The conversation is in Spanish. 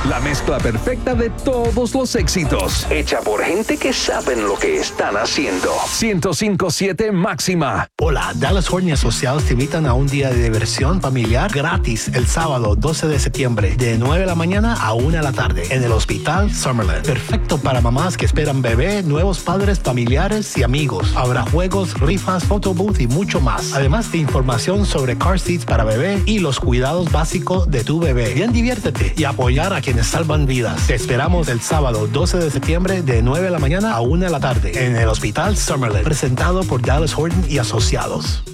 La mezcla perfecta de todos los éxitos. Hecha por gente que saben lo que están haciendo. 105.7 Máxima. Hola, Dallas Horton y Asociados te invitan a un día de diversión familiar gratis el sábado 12 de septiembre de 9 de la mañana a 1 de la tarde en el Hospital Summerlin. Perfecto para mamás que esperan bebé, nuevos padres, familiares y amigos. Habrá juegos, rifas, photobooth y mucho más. Además de información sobre car seats para bebé y los cuidados básicos de tu bebé. Bien, diviértete y apoyar a quienes salvan vidas. Te esperamos el sábado 12 de septiembre de 9 de la mañana a 1 de la tarde en el Hospital Summerlin. Presentado por Dallas Horton y Asociados.